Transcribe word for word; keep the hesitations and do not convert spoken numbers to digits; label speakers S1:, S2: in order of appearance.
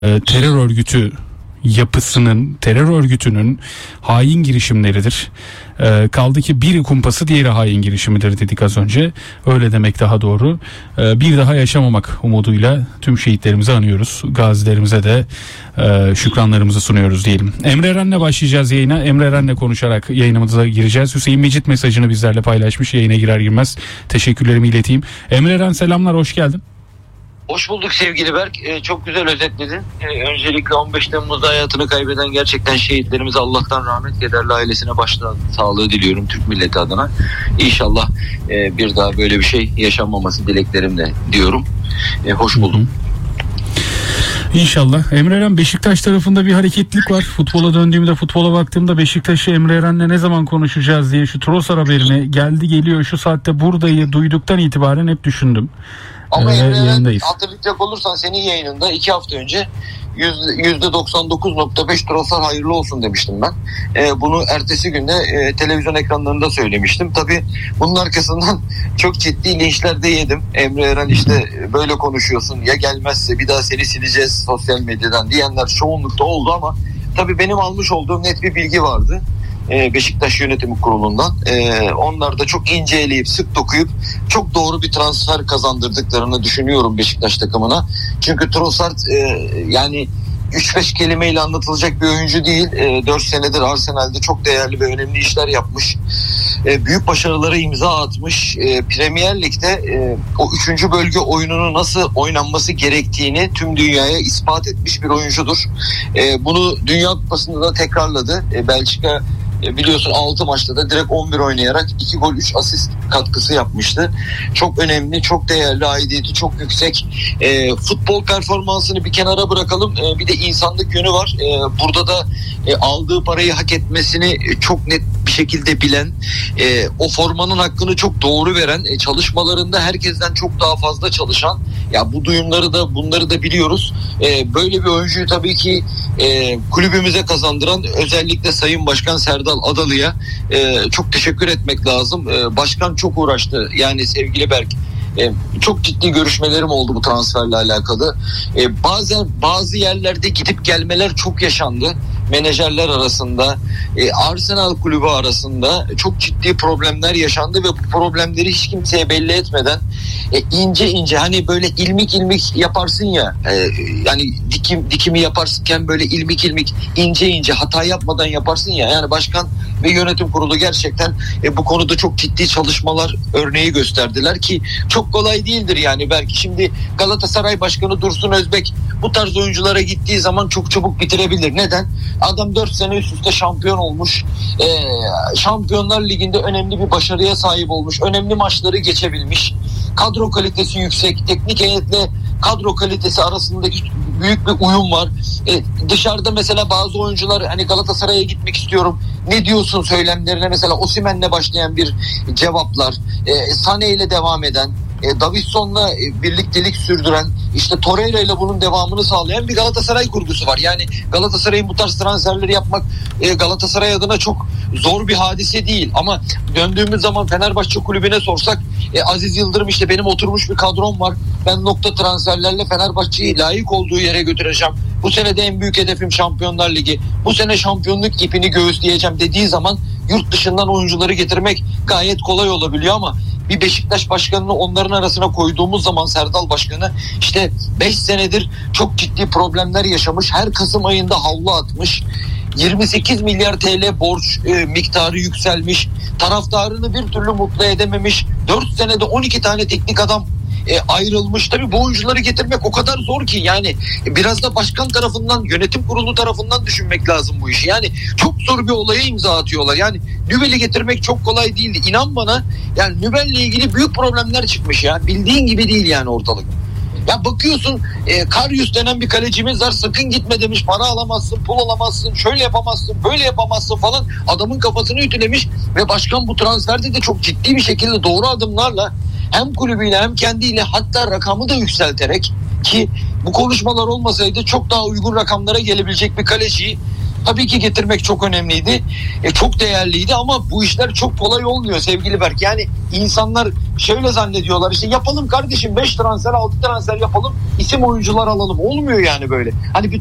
S1: terör örgütü yapısının, terör örgütünün hain girişimleridir. Ee, kaldı ki biri kumpası diğeri hain girişimidir dedik az önce. Öyle demek daha doğru. Ee, bir daha yaşamamak umuduyla tüm şehitlerimizi anıyoruz. Gazilerimize de e, şükranlarımızı sunuyoruz diyelim. Emre Eren'le başlayacağız yayına. Emre Eren'le konuşarak yayınımıza gireceğiz. Hüseyin Mecit mesajını bizlerle paylaşmış. Yayına girer girmez teşekkürlerimi ileteyim. Emre Eren selamlar, hoş geldin.
S2: Hoş bulduk sevgili Berk. Ee, çok güzel özetledin. Ee, öncelikle on beş Temmuz'da hayatını kaybeden gerçekten şehitlerimize Allah'tan rahmet, kederli ailesine başta sağlığı diliyorum Türk milleti adına. İnşallah e, bir daha böyle bir şey yaşanmaması dileklerimle diyorum. E, hoş buldum.
S1: İnşallah. Emre Eren, Beşiktaş tarafında bir hareketlilik var. Futbola döndüğümde, futbola baktığımda Beşiktaş'ı Emre Eren'le ne zaman konuşacağız diye şu Trossard haberini geldi geliyor şu saatte buradayı duyduktan itibaren hep düşündüm.
S2: Ama Emre Eren, hatırlayacak olursan senin yayınında iki hafta önce yüzde doksan dokuz nokta beş Trossard hayırlı olsun demiştim ben. E, bunu ertesi günde e, televizyon ekranlarında söylemiştim. Tabii bunun arkasından çok ciddi linçler de yedim. Emre Eren işte böyle konuşuyorsun, ya gelmezse bir daha seni sileceğiz sosyal medyadan diyenler çoğunlukta oldu ama tabii benim almış olduğum net bir bilgi vardı. Beşiktaş Yönetimi Kurulu'ndan. Ee, onlar da çok ince eleyip sık dokuyup çok doğru bir transfer kazandırdıklarını düşünüyorum Beşiktaş takımına. Çünkü Trossard e, yani üç beş kelimeyle anlatılacak bir oyuncu değil. E, dört senedir Arsenal'de çok değerli ve önemli işler yapmış. E, büyük başarılara imza atmış. E, Premier Lig'de e, o üçüncü bölge oyununu nasıl oynanması gerektiğini tüm dünyaya ispat etmiş bir oyuncudur. E, bunu Dünya Kupası'nda da tekrarladı. E, Belçika biliyorsun altı maçta da direkt on bir oynayarak iki gol üç asist katkısı yapmıştı. Çok önemli, çok değerli, aidiyeti çok yüksek. E, futbol performansını bir kenara bırakalım. E, bir de insanlık yönü var. E, burada da e, aldığı parayı hak etmesini çok net bir şekilde bilen, e, o formanın hakkını çok doğru veren, e, çalışmalarında herkesten çok daha fazla çalışan, ya bu duyumları da bunları da biliyoruz. E, böyle bir oyuncuyu tabii ki e, kulübümüze kazandıran özellikle Sayın Başkan Serdar Adalı'ya e, çok teşekkür etmek lazım. E, başkan çok uğraştı. Yani sevgili Berk, e, çok ciddi görüşmelerim oldu bu transferle alakalı. E, bazen bazı yerlerde gidip gelmeler çok yaşandı. Menajerler arasında, e, Arsenal kulübü arasında çok ciddi problemler yaşandı ve bu problemleri hiç kimseye belli etmeden e, ince ince, hani böyle ilmik ilmik yaparsın ya, e, yani dikim dikimi yaparsınken böyle ilmik ilmik ince ince hata yapmadan yaparsın ya, yani başkan ve yönetim kurulu gerçekten e, bu konuda çok ciddi çalışmalar örneği gösterdiler ki çok kolay değildir yani. Belki şimdi Galatasaray Başkanı Dursun Özbek bu tarz oyunculara gittiği zaman çok çabuk bitirebilir. Neden? Adam dört sene üst üste şampiyon olmuş. Ee, Şampiyonlar Ligi'nde önemli bir başarıya sahip olmuş. Önemli maçları geçebilmiş. Kadro kalitesi yüksek. Teknik heyetle kadro kalitesi arasındaki büyük bir uyum var. Ee, dışarıda mesela bazı oyuncular hani Galatasaray'a gitmek istiyorum, ne diyorsun söylemlerine mesela Osimhen'le başlayan bir cevaplar. Ee, Sané ile devam eden, E, Davidson'la e, birliktelik sürdüren, işte Torreira ile bunun devamını sağlayan bir Galatasaray kurgusu var. Yani Galatasaray'ın bu tarz transferleri yapmak e, Galatasaray adına çok zor bir hadise değil. Ama döndüğümüz zaman Fenerbahçe kulübüne sorsak, e, Aziz Yıldırım işte benim oturmuş bir kadrom var. Ben nokta transferlerle Fenerbahçe'yi layık olduğu yere götüreceğim. Bu sene de en büyük hedefim Şampiyonlar Ligi. Bu sene şampiyonluk ipini göğüsleyeceğim dediği zaman yurt dışından oyuncuları getirmek gayet kolay olabiliyor ama bir Beşiktaş başkanını onların arasına koyduğumuz zaman Serdal Başkanı işte beş senedir çok ciddi problemler yaşamış. Her Kasım ayında havlu atmış. yirmi sekiz milyar T L borç e, miktarı yükselmiş. Taraftarını bir türlü mutlu edememiş. dört senede on iki tane teknik adam E, ayrılmış. Tabii bu oyuncuları getirmek o kadar zor ki yani e, biraz da başkan tarafından, yönetim kurulu tarafından düşünmek lazım bu işi. Yani çok zor bir olaya imza atıyorlar. Yani Nübel'i getirmek çok kolay değildi. İnan bana, yani Nübel'le ilgili büyük problemler çıkmış ya. Bildiğin gibi değil yani ortalık. Ya bakıyorsun e, Karius denen bir kalecimiz var, sakın gitme demiş, para alamazsın, pul alamazsın, şöyle yapamazsın, böyle yapamazsın falan, adamın kafasını ütülemiş ve başkan bu transferde de çok ciddi bir şekilde doğru adımlarla hem kulübüyle hem kendiyle, hatta rakamı da yükselterek, ki bu konuşmalar olmasaydı çok daha uygun rakamlara gelebilecek bir kaleciyi Tabii ki getirmek çok önemliydi. E, çok değerliydi ama bu işler çok kolay olmuyor sevgili Berk. Yani insanlar şöyle zannediyorlar, işte yapalım kardeşim beş transfer altı transfer yapalım, isim oyuncular alalım. Olmuyor yani böyle. Hani